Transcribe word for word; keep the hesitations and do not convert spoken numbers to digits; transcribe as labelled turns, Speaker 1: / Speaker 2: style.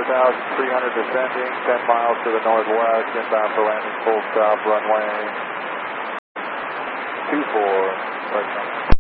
Speaker 1: thousand three hundred descending, ten miles to the northwest, inbound for landing, full stop, runway two four, right now.